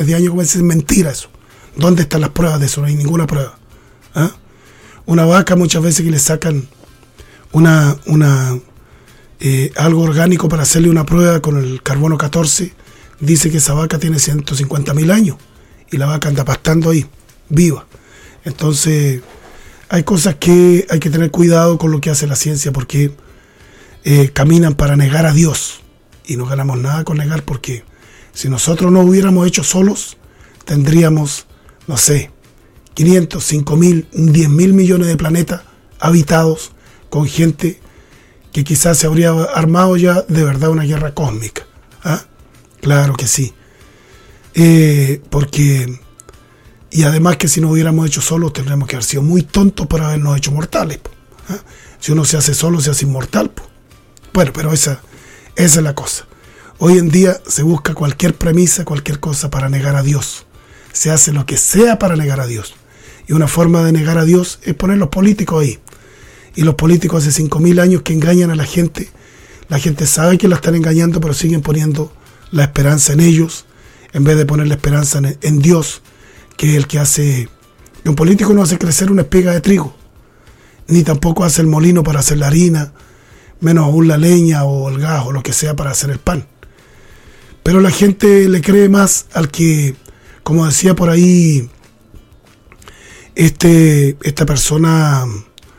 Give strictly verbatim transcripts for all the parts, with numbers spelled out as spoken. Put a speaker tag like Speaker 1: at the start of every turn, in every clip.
Speaker 1: diez años como es mentira eso. ¿Dónde están las pruebas de eso? No hay ninguna prueba. ¿Ah? Una vaca muchas veces que le sacan una, una eh, algo orgánico para hacerle una prueba con el carbono catorce, dice que esa vaca tiene ciento cincuenta mil años y la vaca anda pastando ahí, viva. Entonces hay cosas que hay que tener cuidado con lo que hace la ciencia, porque eh, caminan para negar a Dios y no ganamos nada con negar, porque si nosotros no hubiéramos hecho solos, tendríamos, no sé, quinientos, cinco mil, diez mil millones de planetas habitados con gente que quizás se habría armado ya de verdad una guerra cósmica. ¿Ah? Claro que sí. Eh, porque, y además que si no hubiéramos hecho solos, tendríamos que haber sido muy tontos para habernos hecho mortales. ¿Ah? Si uno se hace solo, se hace inmortal. Po. Bueno, pero esa, esa es la cosa. Hoy en día se busca cualquier premisa, cualquier cosa para negar a Dios. Se hace lo que sea para negar a Dios. Y una forma de negar a Dios es poner los políticos ahí. Y los políticos hace cinco mil años que engañan a la gente. La gente sabe que la están engañando, pero siguen poniendo la esperanza en ellos, en vez de poner la esperanza en, en Dios, que es el que hace... Un político no hace crecer una espiga de trigo, ni tampoco hace el molino para hacer la harina, menos aún la leña o el gas o lo que sea para hacer el pan. Pero la gente le cree más al que, como decía por ahí este, esta persona,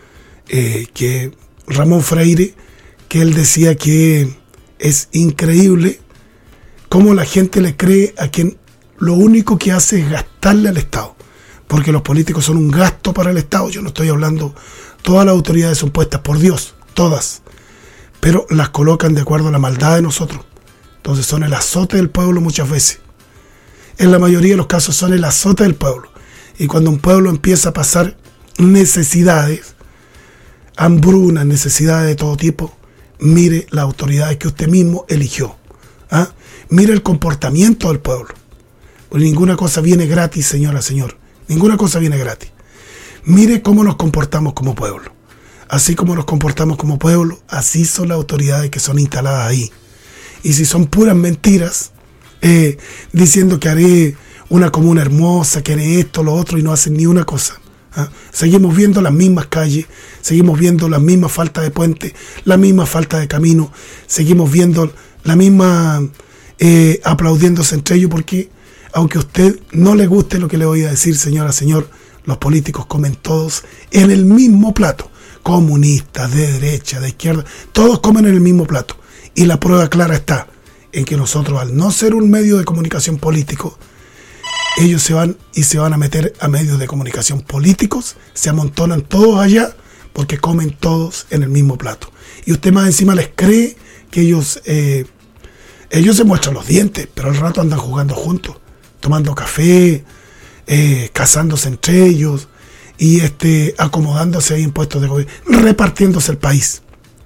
Speaker 1: eh, que Ramón Freire, que él decía que es increíble cómo la gente le cree a quien lo único que hace es gastarle al Estado, porque los políticos son un gasto para el Estado. Yo no estoy hablando, todas las autoridades son puestas por Dios, todas, pero las colocan de acuerdo a la maldad de nosotros. Entonces son el azote del pueblo muchas veces. En la mayoría de los casos son el azote del pueblo. Y cuando un pueblo empieza a pasar necesidades, hambrunas, necesidades de todo tipo, mire las autoridades que usted mismo eligió. ¿Ah? Mire el comportamiento del pueblo. Pues ninguna cosa viene gratis, señora, señor. Ninguna cosa viene gratis. Mire cómo nos comportamos como pueblo. Así como nos comportamos como pueblo, así son las autoridades que son instaladas ahí. Y si son puras mentiras, eh, diciendo que haré una comuna hermosa, que haré esto, lo otro, y no hacen ni una cosa. ¿Ah? Seguimos viendo las mismas calles, seguimos viendo la misma falta de puente, la misma falta de camino, seguimos viendo la misma eh, aplaudiéndose entre ellos, porque aunque a usted no le guste lo que le voy a decir, señora, señor, los políticos comen todos en el mismo plato. Comunistas, de derecha, de izquierda, todos comen en el mismo plato. Y la prueba clara está en que nosotros, al no ser un medio de comunicación político, ellos se van y se van a meter a medios de comunicación políticos, se amontonan todos allá porque comen todos en el mismo plato. Y usted más encima les cree que ellos, eh, ellos se muestran los dientes, pero al rato andan jugando juntos, tomando café, eh, casándose entre ellos y este, acomodándose ahí en puestos de gobierno, repartiéndose el país.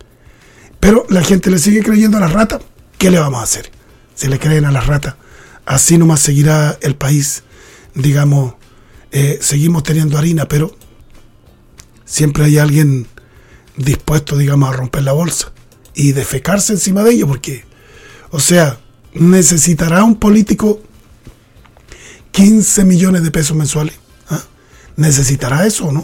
Speaker 1: Pero la gente le sigue creyendo a las ratas. ¿Qué le vamos a hacer? Si le creen a las ratas, así nomás seguirá el país. Digamos, eh, seguimos teniendo harina, pero siempre hay alguien dispuesto, digamos, a romper la bolsa y defecarse encima de ello, porque, o sea, necesitará un político quince millones de pesos mensuales. ¿Ah? ¿Necesitará eso o no?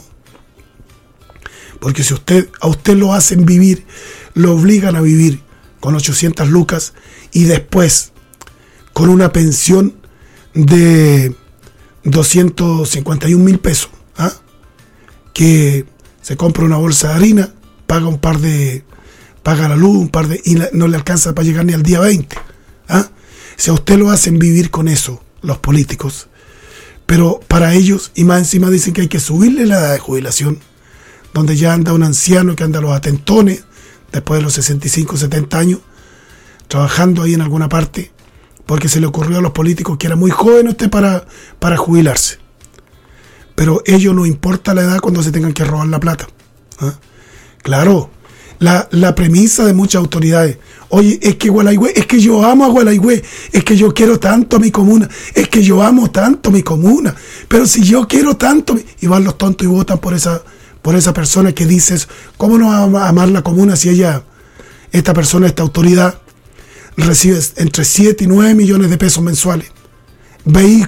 Speaker 1: Porque si usted a usted lo hacen vivir, lo obligan a vivir con ochocientas lucas y después con una pensión de doscientos cincuenta y un mil pesos, ¿ah? Que se compra una bolsa de harina, paga un par de, paga la luz, un par de, y la, no le alcanza para llegar ni al día veinte. ¿Ah? Si a usted lo hacen vivir con eso, los políticos, pero para ellos, y más encima dicen que hay que subirle la edad de jubilación, donde ya anda un anciano que anda a los atentones, después de los sesenta y cinco, setenta años, trabajando ahí en alguna parte, porque se le ocurrió a los políticos que era muy joven usted para, para jubilarse. Pero ellos no importa la edad cuando se tengan que robar la plata. ¿Ah? Claro, la, la premisa de muchas autoridades, oye, es que Gualeguay, es que yo amo a Gualeguay, es que yo quiero tanto a mi comuna, es que yo amo tanto a mi comuna, pero si yo quiero tanto, y van los tontos y votan por esa, por esa persona que dices, ¿cómo no va a amar la comuna si ella, esta persona, esta autoridad, recibe entre siete y nueve millones de pesos mensuales? Vehículos